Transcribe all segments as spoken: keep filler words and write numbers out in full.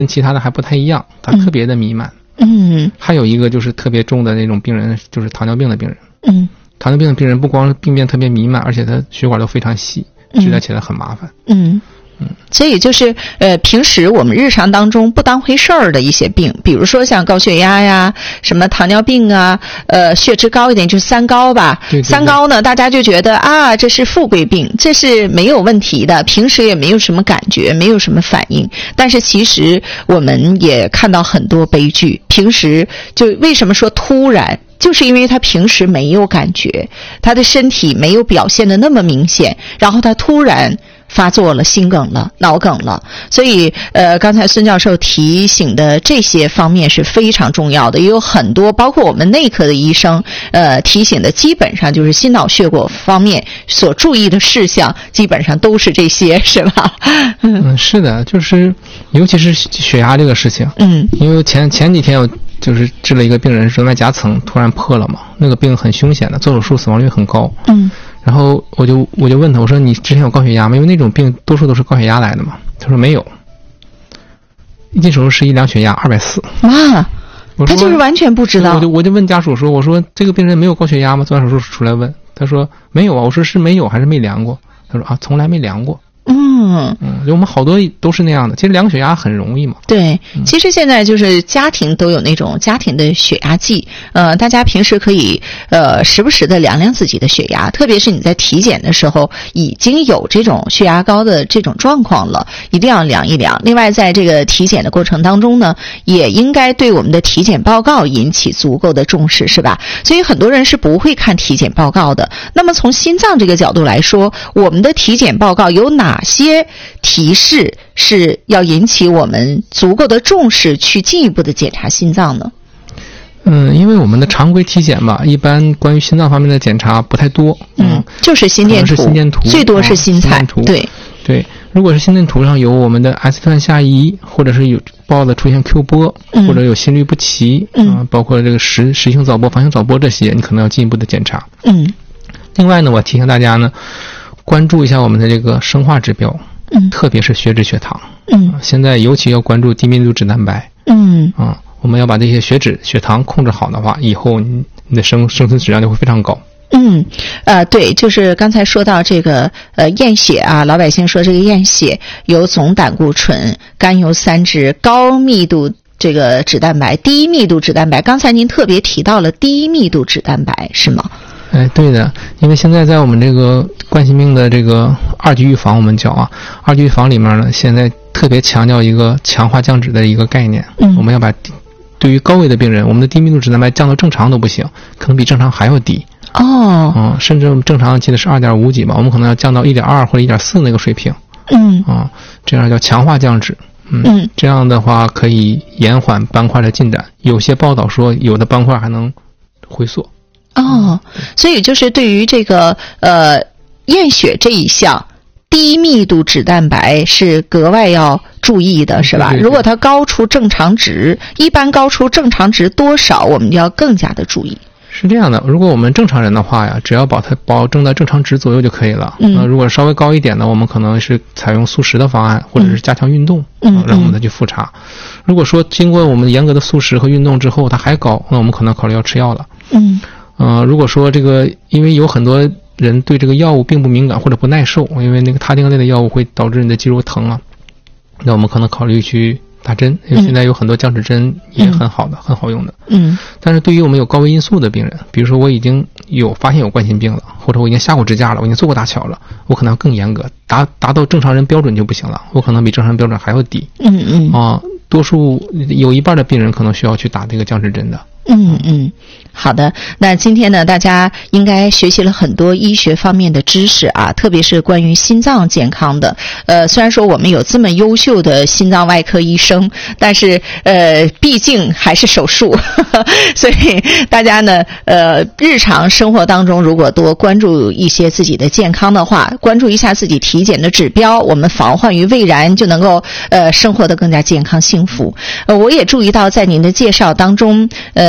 跟其他的还不太一样，它特别的弥漫。 嗯， 还有一个就是特别重的那种病人，就是糖尿病的病人。 嗯， 糖尿病的病人不光病变特别弥漫，而且他血管都非常细，治疗起来很麻烦。 嗯。嗯，所以就是呃，平时我们日常当中不当回事儿的一些病，比如说像高血压呀、什么糖尿病啊，呃，血脂高一点就是三高吧。 对对对， 三高呢，大家就觉得啊，这是富贵病，这是没有问题的，平时也没有什么感觉，没有什么反应。但是其实我们也看到很多悲剧，平时就为什么说突然？就是因为他平时没有感觉，他的身体没有表现的那么明显，然后他突然发作了，心梗了，脑梗了。所以呃刚才孙教授提醒的这些方面是非常重要的，也有很多包括我们内科的医生呃提醒的，基本上就是心脑血管方面所注意的事项基本上都是这些，是吧？ 嗯，是的，就是尤其是血压这个事情。 嗯， 因为前前几天我就是治了一个病人，人脉夹层突然破了嘛，那个病很凶险的，做手术死亡率很高。 嗯，然后我就我就问他，我说你之前有高血压吗？因为那种病多数都是高血压来的嘛。他说没有。一进手术室一量血压二百四。 哇，他就是完全不知道。 我就我就问家属说，我说这个病人没有高血压吗？做完手术出来问，他说没有啊。我说是没有还是没量过？他说啊，从来没量过。 嗯嗯，我们好多都是那样的。其实量血压很容易嘛。 对，其实现在就是家庭都有那种家庭的血压计，呃，大家平时可以呃时不时的量量自己的血压，特别是你在体检的时候已经有这种血压高的这种状况了，一定要量一量。另外，在这个体检的过程当中呢，也应该对我们的体检报告引起足够的重视，是吧？所以很多人是不会看体检报告的。那么从心脏这个角度来说，我们的体检报告有哪哪些提示是要引起我们足够的重视，去进一步的检查心脏呢？ 嗯，因为我们的常规体检吧，一般关于心脏方面的检查不太多。 嗯，嗯就是心电图， 是心电图， 最多是心彩。 嗯、 对对，如果是心电图上有我们的 S 段下移，或者是有报的出现 Q 波，嗯、或者有心律不齐，嗯、呃，包括这个实实性早搏、房性早搏这些，你可能要进一步的检查。 嗯， 另外呢，我提醒大家呢，关注一下我们的这个生化指标，嗯，特别是血脂、血糖，嗯，现在尤其要关注低密度脂蛋白，嗯，啊，我们要把这些血脂、血糖控制好的话，以后你你的生生存质量就会非常高。 嗯，呃，对，就是刚才说到这个呃验血啊，老百姓说这个验血有总胆固醇、甘油三酯、高密度这个脂蛋白、低密度脂蛋白。刚才您特别提到了低密度脂蛋白，是吗？ 哎，对的，因为现在在我们这个冠心病的这个二级预防，我们叫啊，二级预防里面呢，现在特别强调一个强化降脂的一个概念。嗯，我们要把对于高危的病人，我们的低密度脂蛋白降到正常都不行，可能比正常还要低。 哦， 嗯，甚至正常记得是二点五几吧，我们可能要降到一点二或者一点四那个水平。 嗯， 啊，这样叫强化降脂。嗯，嗯这样的话可以延缓斑块的进展。有些报道说，有的斑块还能回缩。 哦，所以就是对于这个呃验血这一项，低密度脂蛋白是格外要注意的，是吧？ 对对对， 如果它高出正常值，一般高出正常值多少，我们就要更加的注意。 是这样的，如果我们正常人的话呀，只要保它保证在正常值左右就可以了。嗯，呃、如果稍微高一点呢，我们可能是采用素食的方案，或者是加强运动，嗯，呃、让我们再去复查。如果说经过我们严格的素食和运动之后它还高，那我们可能考虑要吃药了。嗯。呃，如果说这个，因为有很多人对这个药物并不敏感或者不耐受，因为那个他汀类的药物会导致你的肌肉疼啊，那我们可能考虑去打针，因为现在有很多降脂针也很好的，嗯、很好用的。嗯。但是对于我们有高危因素的病人，比如说我已经有发现有冠心病了，或者我已经下过支架了，我已经做过搭桥了，我可能要更严格，达达到正常人标准就不行了，我可能比正常人标准还要低。嗯嗯。啊，多数有一半的病人可能需要去打这个降脂针的。 嗯嗯，好的。那今天呢，大家应该学习了很多医学方面的知识啊，特别是关于心脏健康的。呃，虽然说我们有这么优秀的心脏外科医生，但是呃，毕竟还是手术，呵呵，所以大家呢，呃，日常生活当中如果多关注一些自己的健康的话，关注一下自己体检的指标，我们防患于未然，就能够呃生活得更加健康幸福。呃，我也注意到在您的介绍当中，呃。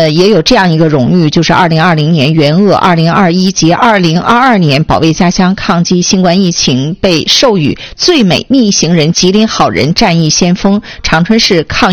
呃，也有这样一个荣誉，就是二零二零年援鄂二零二一及二零二二年保卫家乡抗击新冠疫情被授予最美逆行人、吉林好人、战役先锋、长春市抗